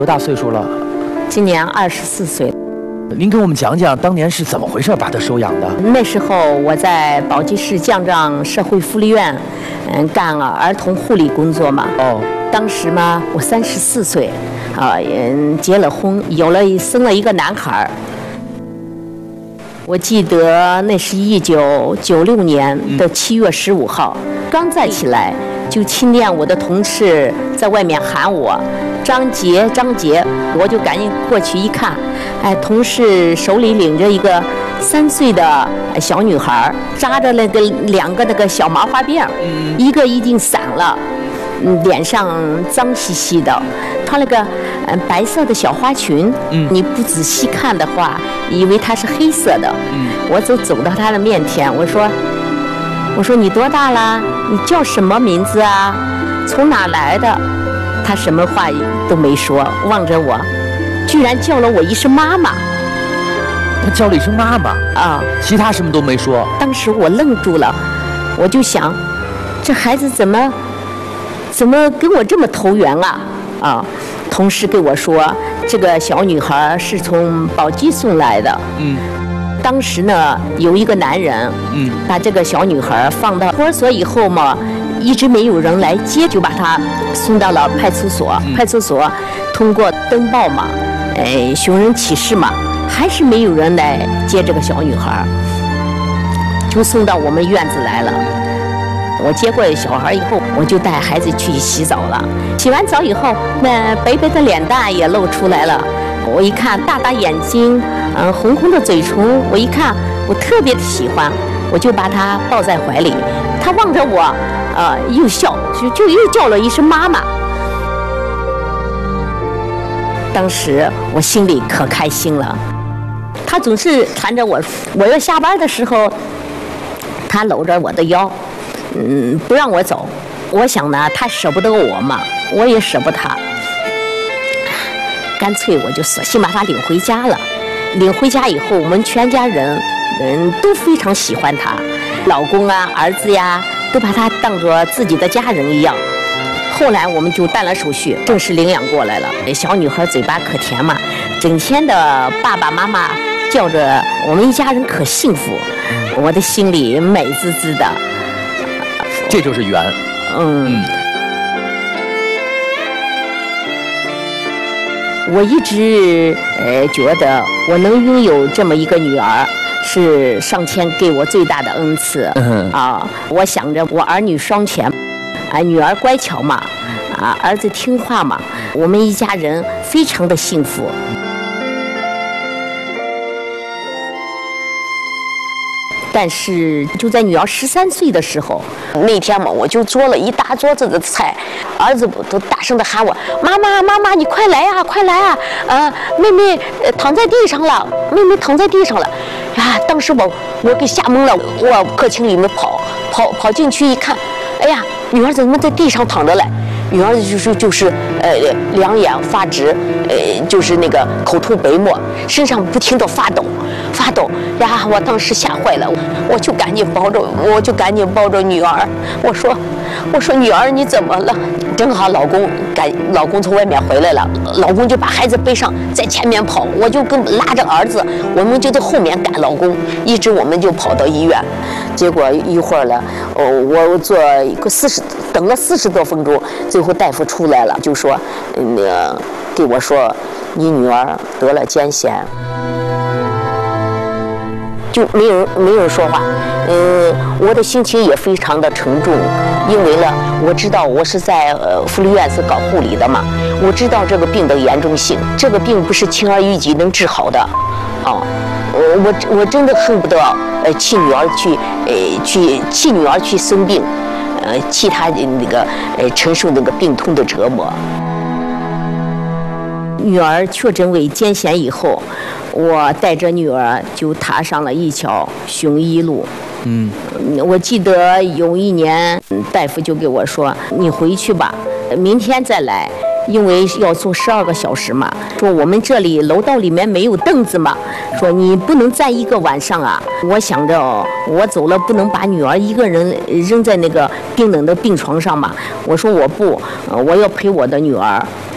多大岁数了？ 今年24岁。 您给我们讲讲当年是怎么回事，把他收养的？ 那时候我在宝鸡市将帐社会福利院，干儿童护理工作嘛。 哦。 当时嘛，我34岁，结了婚，生了一个男孩。我记得那是1996年的7月15号，刚站起来，就听见我的同事在外面喊我。张杰，张杰，我就赶紧过去一看，同事手里领着一个3岁的小女孩，扎着2个小麻花辫，一个已经散了，脸上脏兮兮的，她那个白色的小花裙，你不仔细看的话，以为它是黑色的。我走到她的面前，我说你多大了？你叫什么名字啊？从哪来的？他什么话都没说，望着我，居然叫了我一声妈妈。 他叫了一声妈妈啊， 其他什么都没说。 当时我愣住了，我就想，这孩子怎么跟我这么投缘啊？同事跟我说，这个小女孩是从宝鸡送来的。当时呢，有一个男人，把这个小女孩放到托儿所以后嘛。一直没有人来接，就把他送到了派出所。派出所通过登报嘛，寻人启事嘛，还是没有人来接这个小女孩，就送到我们院子来了。我接过小孩以后，我就带孩子去洗澡了。洗完澡以后，那白白的脸蛋也露出来了。我一看，大大眼睛，红红的嘴唇，我一看，我特别的喜欢，我就把他抱在怀里。他望着我。又笑，就又叫了一声妈妈。当时我心里可开心了。他总是缠着我，我要下班的时候，他搂着我的腰，不让我走。我想呢，他舍不得我嘛，我也舍不得他，干脆我就索性把他领回家了。领回家以后，我们全家人都非常喜欢他，老公啊，儿子呀。都把他当作自己的家人一样。后来我们就办了手续，正式领养过来了。小女孩嘴巴可甜嘛，整天的爸爸妈妈叫着，我们一家人可幸福，我的心里美滋滋的。 这就是缘。 我一直觉得我能拥有这么一个女儿。是上天给我最大的恩赐我想着我儿女双全，女儿乖巧嘛，儿子听话嘛，我们一家人非常的幸福。但是就在女儿13岁的时候，那天嘛，我就做了一大桌子的菜，儿子都大声的喊我：“妈妈，妈妈，你快来啊，快来啊！妹妹躺在地上了，妹妹躺在地上了。”呀，当时我给吓懵了，我客厅里面跑进去一看，哎呀，女儿怎么在地上躺着嘞？女儿就是两眼发直，就是那个口吐白沫，身上不停地发抖呀！我当时吓坏了，我就赶紧抱着女儿，我说女儿你怎么了？正好老公从外面回来了，老公就把孩子背上在前面跑，我就拉着儿子，我们就在后面赶老公，一直我们就跑到医院，结果一会儿了，我等了40多分钟，最后大夫出来了，就说给我说你女儿得了癫痫。就没有人说话，我的心情也非常的沉重，因为呢，我知道我是在福利院是搞护理的嘛，我知道这个病的严重性，这个病不是轻而易举能治好的，我真的恨不得弃女儿去生病，替她那个承受那个病痛的折磨。女儿确诊为癫痫以后，我带着女儿就踏上了一条寻医路。我记得有一年，大夫就给我说：“你回去吧，明天再来，因为要坐12个小时嘛。说我们这里楼道里面没有凳子嘛，说你不能站一个晚上啊。”我想着我走了不能把女儿一个人扔在那个冰冷的病床上嘛。我说我不，我要陪我的女儿。